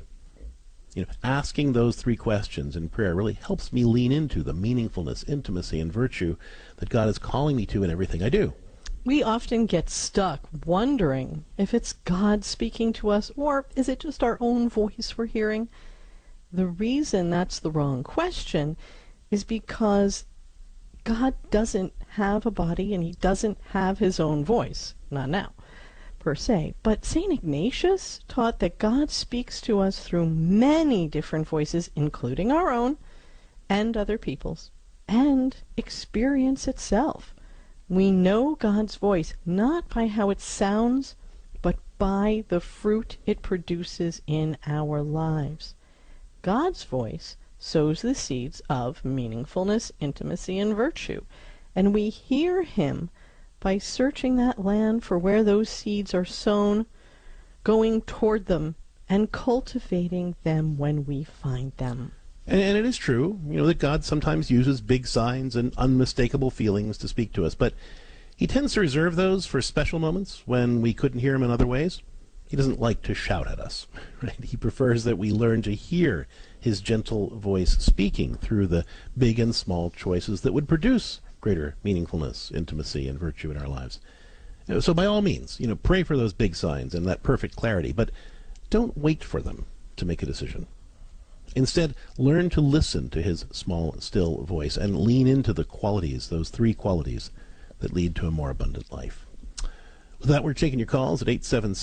Asking those three questions in prayer really helps me lean into the meaningfulness, intimacy, and virtue that God is calling me to in everything I do. We often get stuck wondering if it's God speaking to us, or is it just our own voice we're hearing? The reason that's the wrong question is because God doesn't have a body and He doesn't have His own voice. Not now, per se. But St. Ignatius taught that God speaks to us through many different voices, including our own and other people's, and experience itself. We know God's voice not by how it sounds, but by the fruit it produces in our lives. God's voice sows the seeds of meaningfulness, intimacy, and virtue, and we hear Him by searching that land for where those seeds are sown, going toward them, and cultivating them when we find them. And it is true, that God sometimes uses big signs and unmistakable feelings to speak to us, but He tends to reserve those for special moments when we couldn't hear Him in other ways. He doesn't like to shout at us, right? He prefers that we learn to hear His gentle voice speaking through the big and small choices that would produce greater meaningfulness, intimacy, and virtue in our lives. So by all means, pray for those big signs and that perfect clarity, but don't wait for them to make a decision. Instead, learn to listen to his small, still voice and lean into the qualities, those 3 qualities that lead to a more abundant life. With that, we're taking your calls at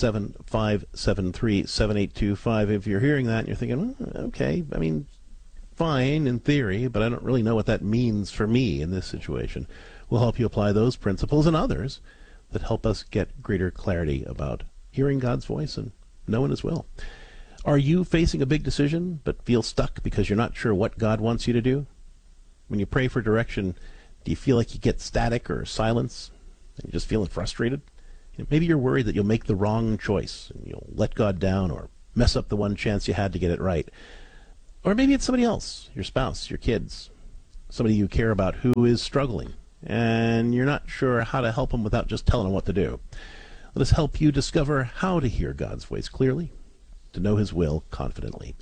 877-573-7825. If you're hearing that and you're thinking, okay, I mean, fine in theory, but I don't really know what that means for me in this situation, we'll help you apply those principles and others that help us get greater clarity about hearing God's voice and knowing his will. Are you facing a big decision but feel stuck because you're not sure what God wants you to do? When you pray for direction, do you feel like you get static or silence and you're just feeling frustrated? Maybe you're worried that you'll make the wrong choice and you'll let God down or mess up the one chance you had to get it right. Or maybe it's somebody else, your spouse, your kids, somebody you care about who is struggling, and you're not sure how to help them without just telling them what to do. Let us help you discover how to hear God's voice clearly, to know his will confidently.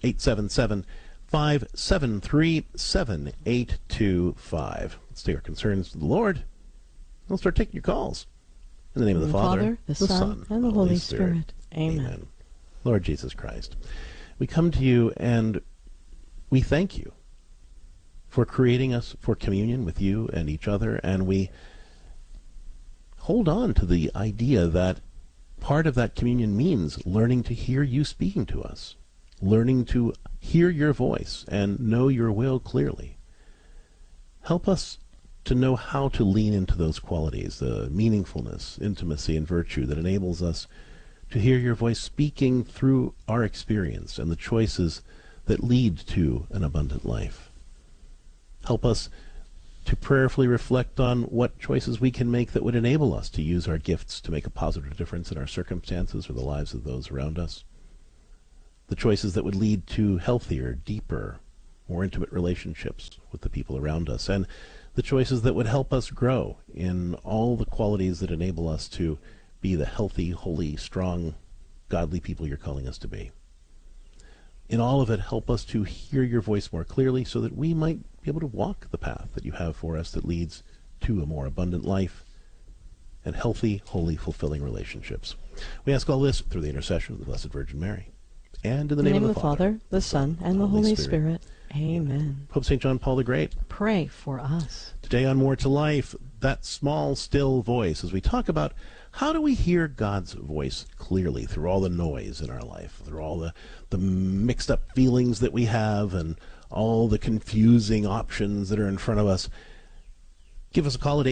877-573-7825. Let's take our concerns to the Lord. We'll start taking your calls. In the name of the Father, the Son, and the Holy Spirit. Amen. Lord Jesus Christ, we come to you and we thank you for creating us for communion with you and each other, and we hold on to the idea that part of that communion means learning to hear you speaking to us, learning to hear your voice and know your will clearly. Help us to know how to lean into those qualities, the meaningfulness, intimacy, and virtue that enables us to hear your voice speaking through our experience and the choices that lead to an abundant life. Help us to prayerfully reflect on what choices we can make that would enable us to use our gifts to make a positive difference in our circumstances or the lives of those around us. The choices that would lead to healthier, deeper, more intimate relationships with the people around us, and the choices that would help us grow in all the qualities that enable us to be the healthy, holy, strong, godly people you're calling us to be. In all of it, help us to hear your voice more clearly so that we might be able to walk the path that you have for us that leads to a more abundant life and healthy, holy, fulfilling relationships. We ask all this through the intercession of the Blessed Virgin Mary. And in the name of the Father, the Son, and the Holy Spirit. Amen. Pope St. John Paul the Great, pray for us. Today on More to Life, that small, still voice, as we talk about how do we hear God's voice clearly through all the noise in our life, through all the mixed up feelings that we have and all the confusing options that are in front of us. Give us a call at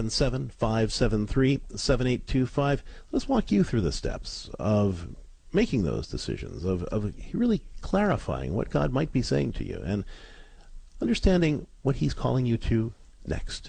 877-573-7825. Let's walk you through the steps of making those decisions, of really clarifying what God might be saying to you and understanding what he's calling you to next.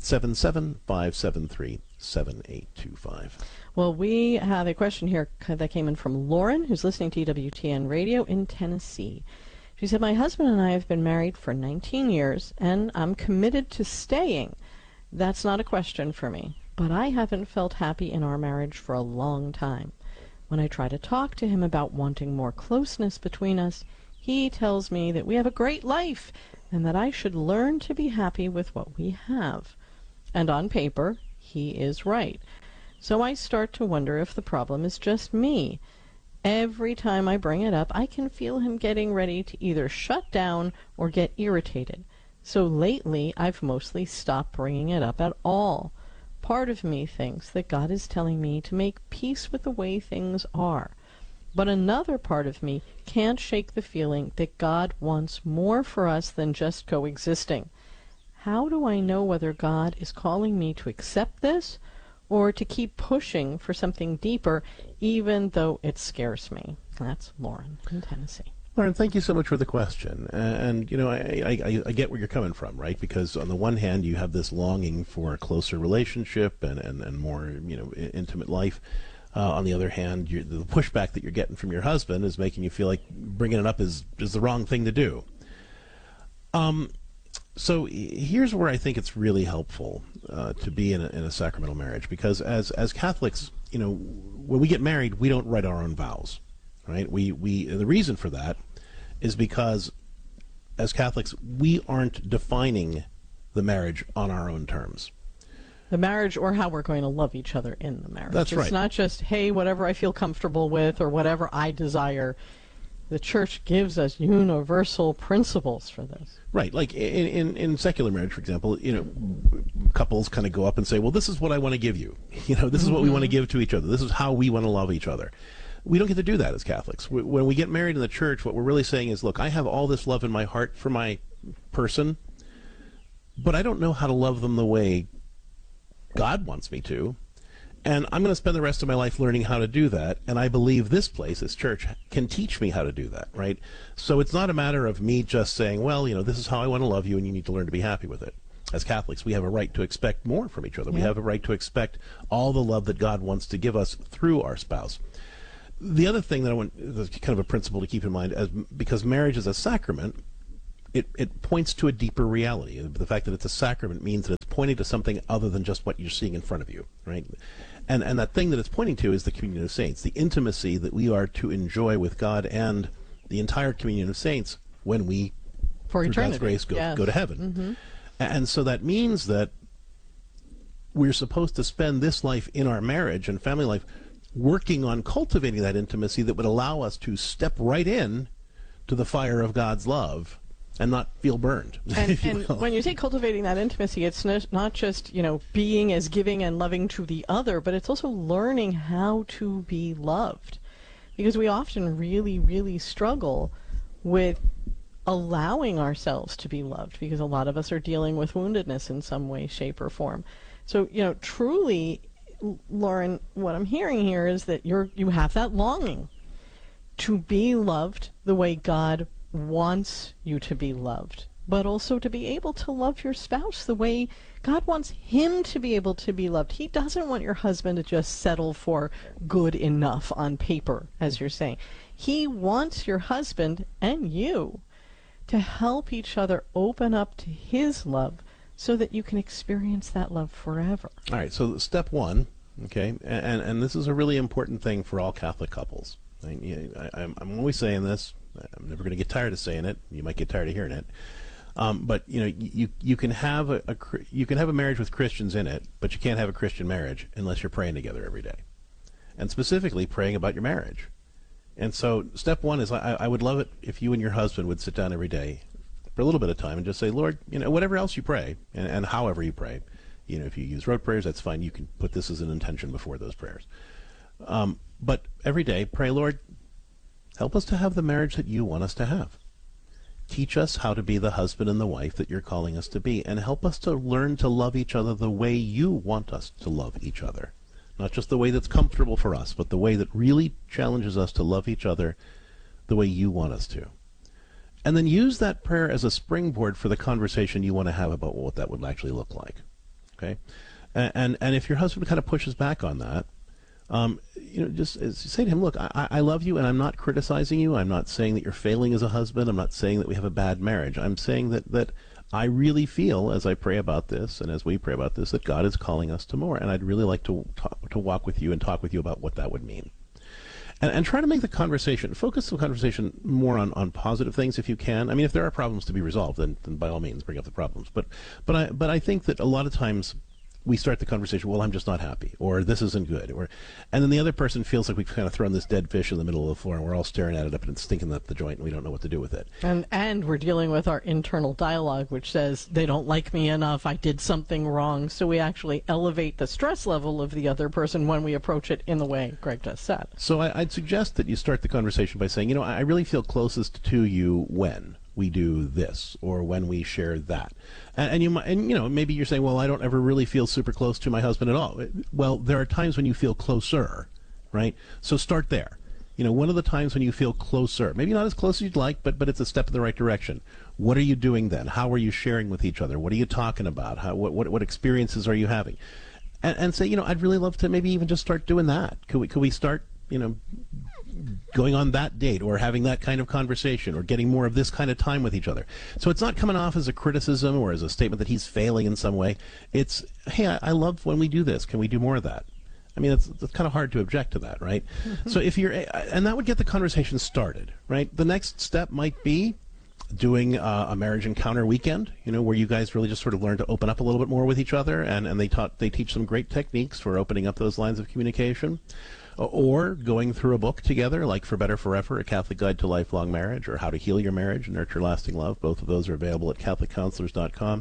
877-573-7825. Well, we have a question here that came in from Lauren, who's listening to EWTN Radio in Tennessee. She said, my husband and I have been married for 19 years, and I'm committed to staying. That's not a question for me, but I haven't felt happy in our marriage for a long time. When I try to talk to him about wanting more closeness between us, he tells me that we have a great life and that I should learn to be happy with what we have. And on paper, he is right. So I start to wonder if the problem is just me. Every time I bring it up, I can feel him getting ready to either shut down or get irritated. So lately, I've mostly stopped bringing it up at all. Part of me thinks that God is telling me to make peace with the way things are. But another part of me can't shake the feeling that God wants more for us than just coexisting. How do I know whether God is calling me to accept this or to keep pushing for something deeper, even though it scares me? That's Lauren in Tennessee. Lauren, thank you so much for the question. And, you know, I get where you're coming from, right? Because on the one hand, you have this longing for a closer relationship and more, you know, intimate life. On the other hand, the pushback that you're getting from your husband is making you feel like bringing it up is the wrong thing to do. So here's where I think it's really helpful to be in a sacramental marriage, because as Catholics, you know, when we get married, we don't write our own vows, right? The reason for that is because as Catholics, we aren't defining the marriage on our own terms. The marriage, or how we're going to love each other in the marriage. That's right. It's not just, hey, whatever I feel comfortable with or whatever I desire. the church gives us universal principles for this. Right, like in secular marriage, for example, couples kind of go up and say, well, this is what I want to give you. This is what we want to give to each other. This is how we want to love each other. We don't get to do that as Catholics. When we get married in the church, what we're really saying is, look, I have all this love in my heart for my person, but I don't know how to love them the way God wants me to. And I'm going to spend the rest of my life learning how to do that. And I believe this place, this church, can teach me how to do that, right? So it's not a matter of me just saying, well, this is how I want to love you, and you need to learn to be happy with it. As Catholics, we have a right to expect more from each other. Yeah. We have a right to expect all the love that God wants to give us through our spouse. The other thing that I want, kind of a principle to keep in mind, because marriage is a sacrament, it points to a deeper reality. The fact that it's a sacrament means that it's pointing to something other than just what you're seeing in front of you, right? And that thing that it's pointing to is the communion of saints, the intimacy that we are to enjoy with God and the entire communion of saints when we, for eternity, God's grace, go to heaven. Mm-hmm. And so that means that we're supposed to spend this life in our marriage and family life working on cultivating that intimacy that would allow us to step right in to the fire of God's love and not feel burned. And when you say cultivating that intimacy, it's not just, being as giving and loving to the other, but it's also learning how to be loved. Because we often really, really struggle with allowing ourselves to be loved, because a lot of us are dealing with woundedness in some way, shape, or form. So, truly, Lauren, what I'm hearing here is that you have that longing to be loved the way God wants you to be loved, but also to be able to love your spouse the way God wants him to be able to be loved. He doesn't want your husband to just settle for good enough on paper, as you're saying. He wants your husband and you to help each other open up to his love so that you can experience that love forever. All right, so step one, okay, and this is a really important thing for all Catholic couples. I'm always saying this. I'm never going to get tired of saying it. You might get tired of hearing it. But you can have a marriage with Christians in it, but you can't have a Christian marriage unless you're praying together every day, and specifically praying about your marriage. And so step one is I would love it if you and your husband would sit down every day for a little bit of time and just say, Lord, whatever else you pray and however you pray, if you use rote prayers, that's fine. You can put this as an intention before those prayers. But every day, pray, Lord, help us to have the marriage that you want us to have. Teach us how to be the husband and the wife that you're calling us to be, and help us to learn to love each other the way you want us to love each other. Not just the way that's comfortable for us, but the way that really challenges us to love each other the way you want us to. And then use that prayer as a springboard for the conversation you want to have about what that would actually look like. Okay? And if your husband kind of pushes back on that, just say to him, look, I love you and I'm not criticizing you. I'm not saying that you're failing as a husband. I'm not saying that we have a bad marriage. I'm saying that I really feel, as I pray about this and as we pray about this, that God is calling us to more. And I'd really like to walk with you and talk with you about what that would mean. And try to make the conversation, focus the conversation more on positive things if you can. I mean, if there are problems to be resolved, then by all means bring up the problems. But I think that a lot of times we start the conversation, well, I'm just not happy, or this isn't good, and then the other person feels like we've kind of thrown this dead fish in the middle of the floor, and we're all staring at it up and it's stinking up the joint, and we don't know what to do with it. And we're dealing with our internal dialogue, which says, they don't like me enough, I did something wrong, so we actually elevate the stress level of the other person when we approach it in the way Greg just said. So I'd suggest that you start the conversation by saying, I really feel closest to you when we do this, or when we share that. And maybe you're saying, well, I don't ever really feel super close to my husband at all. Well, there are times when you feel closer, right? So start there. One of the times when you feel closer, maybe not as close as you'd like, but it's a step in the right direction. What are you doing then? How are you sharing with each other? What are you talking about? What experiences are you having? And say, I'd really love to maybe even just start doing that. Could we start, going on that date, or having that kind of conversation, or getting more of this kind of time with each other. So it's not coming off as a criticism or as a statement that he's failing in some way. It's, hey, I love when we do this. Can we do more of that? I mean, it's kind of hard to object to that, right? So and that would get the conversation started, right? The next step might be doing a marriage encounter weekend, where you guys really just sort of learn to open up a little bit more with each other, and they teach some great techniques for opening up those lines of communication. or going through a book together, like For Better Forever, A Catholic Guide to Lifelong Marriage, or How to Heal Your Marriage and Nurture Lasting Love. Both of those are available at CatholicCounselors.com.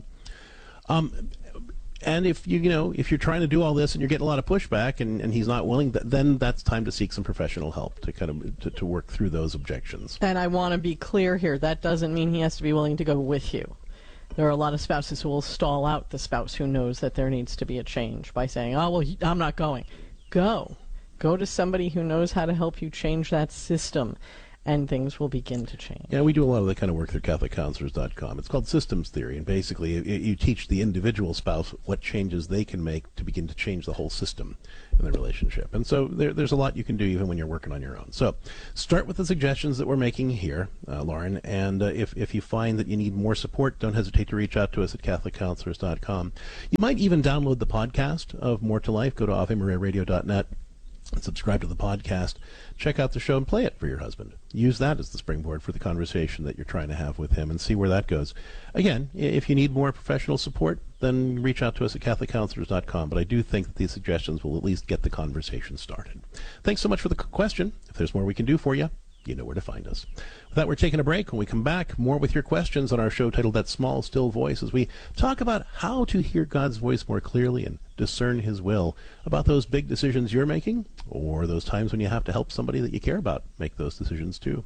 And if if you're trying to do all this and you're getting a lot of pushback and he's not willing, then that's time to seek some professional help to kind of to work through those objections. And I want to be clear here, that doesn't mean he has to be willing to go with you. There are a lot of spouses who will stall out the spouse who knows that there needs to be a change by saying, oh, well, I'm not going. Go to somebody who knows how to help you change that system, and things will begin to change. Yeah, we do a lot of that kind of work through CatholicCounselors.com. It's called systems theory, and basically you teach the individual spouse what changes they can make to begin to change the whole system in the relationship. And so there's a lot you can do even when you're working on your own. So start with the suggestions that we're making here, Lauren, and if you find that you need more support, don't hesitate to reach out to us at CatholicCounselors.com. You might even download the podcast of More to Life. Go to AveMariaRadio.net. And subscribe to the podcast, check out the show, and play it for your husband. Use that as the springboard for the conversation that you're trying to have with him and see where that goes. Again, if you need more professional support, then reach out to us at CatholicCounselors.com. But I do think that these suggestions will at least get the conversation started. Thanks so much for the question. If there's more we can do for you, you know where to find us. With that, we're taking a break. When we come back, more with your questions on our show titled That Small, Still Voice, as we talk about how to hear God's voice more clearly and discern His will, about those big decisions you're making, or those times when you have to help somebody that you care about make those decisions too.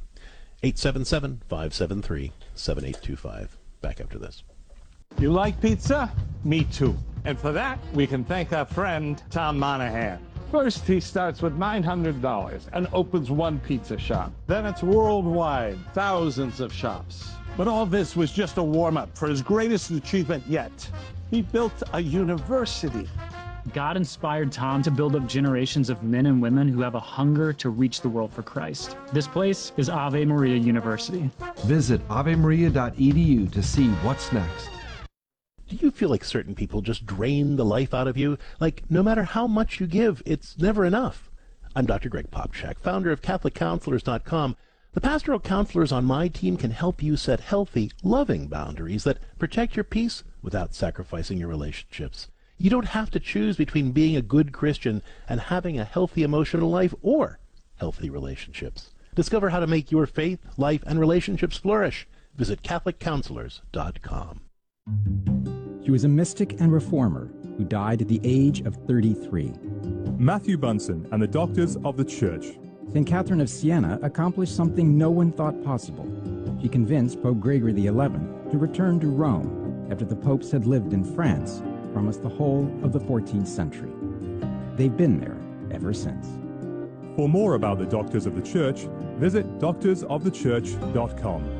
877-573-7825. Back after this. You like pizza? Me too. And for that, we can thank our friend Tom Monahan. First, he starts with $900 and opens one pizza shop. Then it's worldwide, thousands of shops. But all this was just a warm-up for his greatest achievement yet. He built a university. God inspired Tom to build up generations of men and women who have a hunger to reach the world for Christ. This place is Ave Maria University. Visit avemaria.edu to see what's next. Do you feel like certain people just drain the life out of you? Like, no matter how much you give, it's never enough. I'm Dr. Greg Popchak, founder of CatholicCounselors.com. The pastoral counselors on my team can help you set healthy, loving boundaries that protect your peace without sacrificing your relationships. You don't have to choose between being a good Christian and having a healthy emotional life or healthy relationships. Discover how to make your faith, life, and relationships flourish. Visit CatholicCounselors.com. He was a mystic and reformer who died at the age of 33. Matthew Bunson and the Doctors of the Church. St. Catherine of Siena accomplished something no one thought possible. She convinced Pope Gregory XI to return to Rome after the popes had lived in France for almost the whole of the 14th century. They've been there ever since. For more about the Doctors of the Church, visit doctorsofthechurch.com.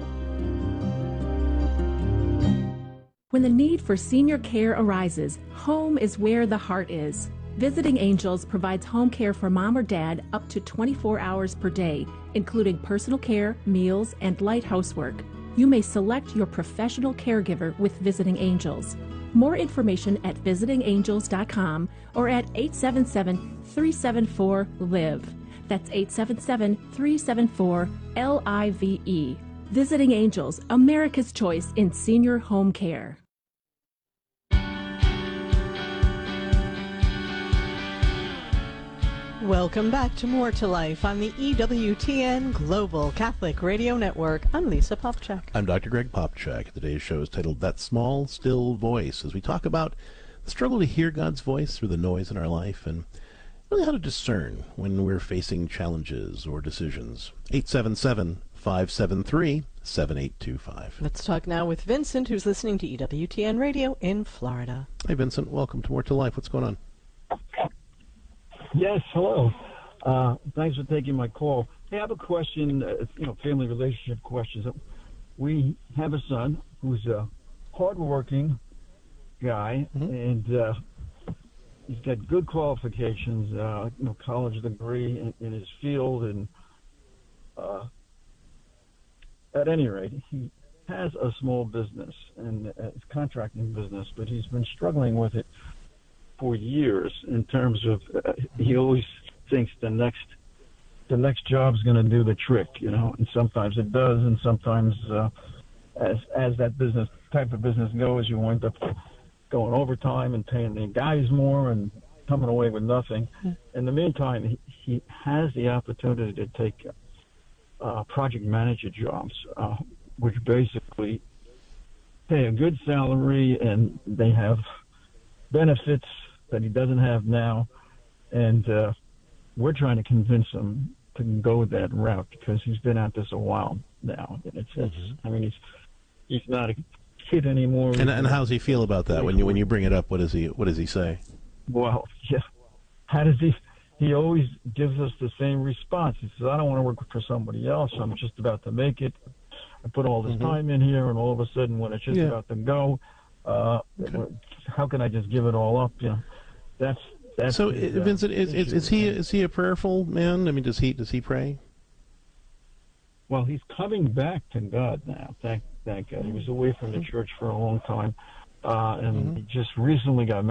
When the need for senior care arises, home is where the heart is. Visiting Angels provides home care for mom or dad up to 24 hours per day, including personal care, meals, and light housework. You may select your professional caregiver with Visiting Angels. More information at visitingangels.com or at 877-374-LIVE. That's 877-374-LIVE. Visiting Angels, America's choice in senior home care. Welcome back to More to Life on the EWTN Global Catholic Radio Network. I'm Lisa Popchak. I'm Dr. Greg Popchak. Today's show is titled That Small, Still Voice, as we talk about the struggle to hear God's voice through the noise in our life and really how to discern when we're facing challenges or decisions. 877-573-7825. Let's talk now with Vincent, who's listening to EWTN Radio in Florida. Hey, Vincent. Welcome to More to Life. What's going on? Yes, hello. Thanks for taking my call. Hey, I have a question, family relationship questions. We have a son who's a hardworking guy, and he's got good qualifications, college degree in his field, and at any rate, he has a small business and it's contracting business, but he's been struggling with it for years in terms of he always thinks the next job's going to do the trick, and sometimes it does, and sometimes as that type of business goes, you wind up going overtime and paying the guys more and coming away with nothing. In the meantime, he has the opportunity to take project manager jobs, which basically pay a good salary, and they have benefits that he doesn't have now. And we're trying to convince him to go that route because he's been at this a while now. And I mean, he's not a kid anymore. And how does he feel about that when you bring it up? What does he say? Well, yeah. How does he? He always gives us the same response. He says, "I don't want to work for somebody else. I'm just about to make it. I put all this time in here, and all of a sudden, when it's just about to go, how can I just give it all up?" You know, that's. So, Vincent, is he a prayerful man? I mean, does he pray? Well, he's coming back to God now. Thank God. He was away from the church for a long time, and he just recently got